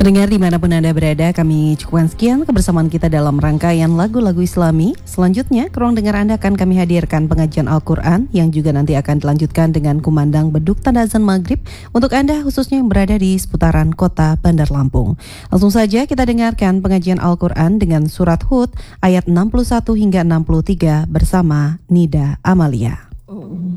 Pendengar dimanapun Anda berada, kami cukupkan sekian kebersamaan kita dalam rangkaian lagu-lagu Islami. Selanjutnya, ke ruang dengar Anda akan kami hadirkan pengajian Al-Quran yang juga nanti akan dilanjutkan dengan kumandang beduk tanda azan maghrib untuk Anda khususnya yang berada di seputaran kota Bandar Lampung. Langsung saja kita dengarkan pengajian Al-Quran dengan surat Hud ayat 61 hingga 63 bersama Nida Amalia.